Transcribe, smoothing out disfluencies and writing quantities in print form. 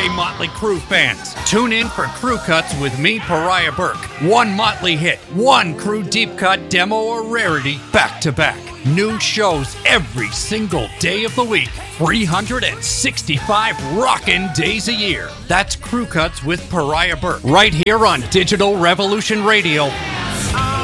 Hey, Motley Crue fans, tune in for Crew Cuts with me, Pariah Burke. One Motley hit, one Crue deep cut demo or rarity, back to back. New shows every single day of the week. 365 rockin' days a year. That's Crew Cuts with Pariah Burke, right here on Digital Revolution Radio.